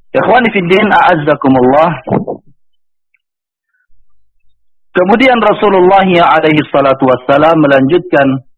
Ikhwani fi din, a'azzakumullah. Kemudian Rasulullah alaihi salatu wassalam melanjutkan